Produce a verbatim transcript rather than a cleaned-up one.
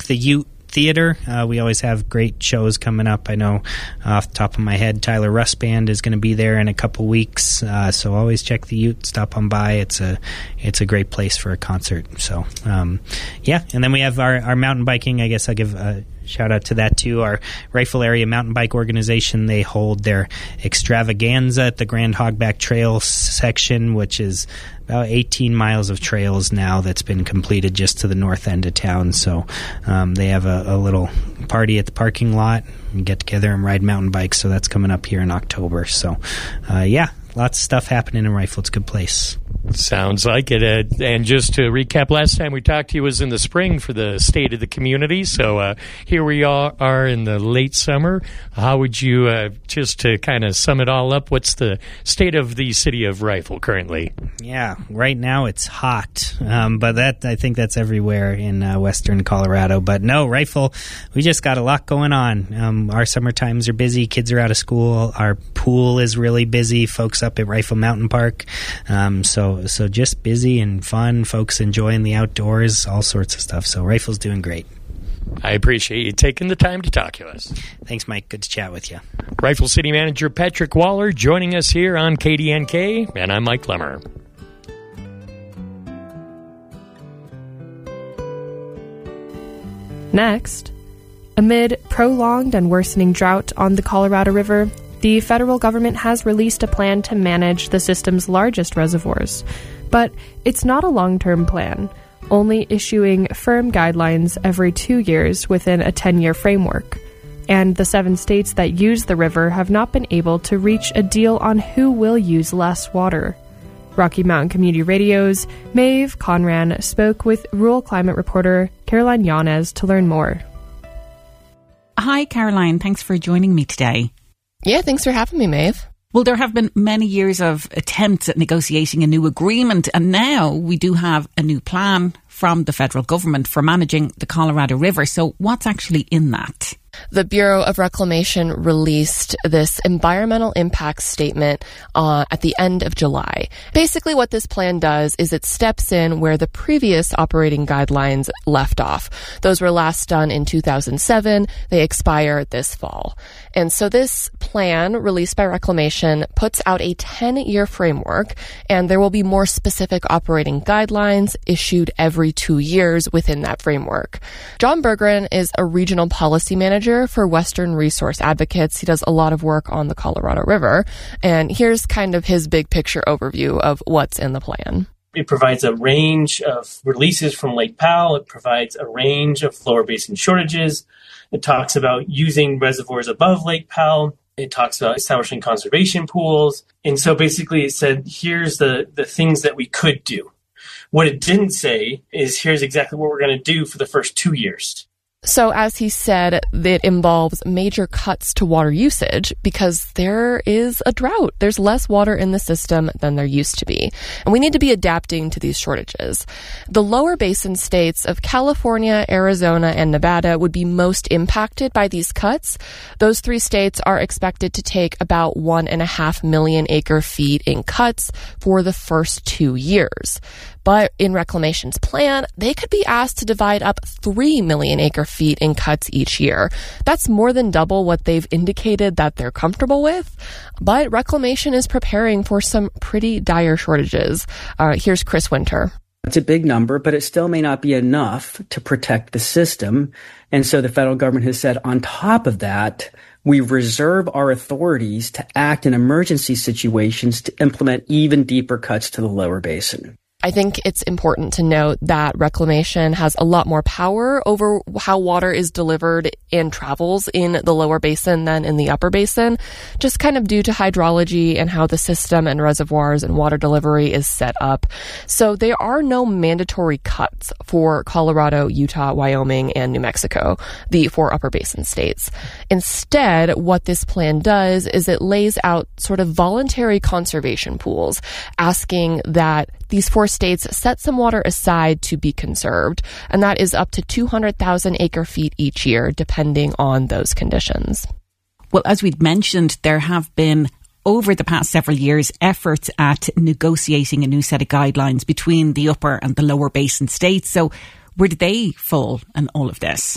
the Ute Theater. Uh, we always have great shows coming up. I know uh, off the top of my head, Tyler Russ Band is going to be there in a couple weeks. Uh, so always check the Ute, stop on by. It's a it's a great place for a concert. So um, yeah, and then we have our, our mountain biking. I guess I'll give a shout out to that too. Our Rifle Area Mountain Bike Organization, they hold their extravaganza at the Grand Hogback Trail section, which is about eighteen miles of trails now that's been completed just to the north end of town. So um, they have a, a little party at the parking lot and get together and ride mountain bikes. So that's coming up here in October. So uh, yeah, lots of stuff happening in Rifle. It's a good place. Sounds like it. Uh, and just to recap, last time we talked to you was in the spring for the State of the Community. So uh, here we are, are in the late summer. How would you, uh, just to kind of sum it all up, what's the state of the city of Rifle currently? Yeah, right now it's hot. Um, but that I think that's everywhere in uh, western Colorado. But no, Rifle, we just got a lot going on. Um, our summer times are busy. Kids are out of school. Our pool is really busy. Folks up at Rifle Mountain Park. Um, so So just busy and fun, folks enjoying the outdoors, all sorts of stuff. So Rifle's doing great. I appreciate you taking the time to talk to us. Thanks, Mike. Good to chat with you. Rifle City Manager Patrick Waller joining us here on K D N K, and I'm Mike Lemmer. Next, amid prolonged and worsening drought on the Colorado River, the federal government has released a plan to manage the system's largest reservoirs. But it's not a long-term plan, only issuing firm guidelines every two years within a ten-year framework. And the seven states that use the river have not been able to reach a deal on who will use less water. Rocky Mountain Community Radio's Maeve Conran spoke with rural climate reporter Caroline Yanez to learn more. Hi, Caroline. Thanks for joining me today. Yeah, thanks for having me, Maeve. Well, there have been many years of attempts at negotiating a new agreement, and now we do have a new plan from the federal government for managing the Colorado River. So what's actually in that? The Bureau of Reclamation released this environmental impact statement uh, at the end of July. Basically, what this plan does is it steps in where the previous operating guidelines left off. Those were last done in two thousand seven. They expire this fall. And so this plan, released by Reclamation, puts out a ten-year framework, and there will be more specific operating guidelines issued every two years within that framework. John Berggren is a regional policy manager for Western Resource Advocates. He does a lot of work on the Colorado River, and here's kind of his big picture overview of what's in the plan. It provides a range of releases from Lake Powell. It provides a range of lower basin shortages. It talks about using reservoirs above Lake Powell. It talks about establishing conservation pools. And so basically it said, here's the, the things that we could do. What it didn't say is here's exactly what we're going to do for the first two years. So as he said, it involves major cuts to water usage because there is a drought. There's less water in the system than there used to be. And we need to be adapting to these shortages. The lower basin states of California, Arizona, and Nevada would be most impacted by these cuts. Those three states are expected to take about one and a half million acre feet in cuts for the first two years. But in Reclamation's plan, they could be asked to divide up three million acre feet in cuts each year. That's more than double what they've indicated that they're comfortable with. But Reclamation is preparing for some pretty dire shortages. Uh, here's Chris Winter. It's a big number, but it still may not be enough to protect the system. And so the federal government has said, on top of that, we reserve our authorities to act in emergency situations to implement even deeper cuts to the lower basin. I think it's important to note that Reclamation has a lot more power over how water is delivered and travels in the lower basin than in the upper basin, just kind of due to hydrology and how the system and reservoirs and water delivery is set up. So there are no mandatory cuts for Colorado, Utah, Wyoming, and New Mexico, the four upper basin states. Instead, what this plan does is it lays out sort of voluntary conservation pools, asking that these four states set some water aside to be conserved, and that is up to two hundred thousand acre feet each year, depending on those conditions. Well, as we'd mentioned, there have been, over the past several years, efforts at negotiating a new set of guidelines between the upper and the lower basin states. So where do they fall in all of this?